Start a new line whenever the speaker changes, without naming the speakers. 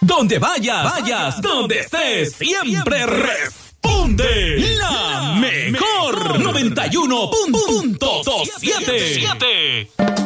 Donde vayas, donde estés, siempre responde la mejor 91.7.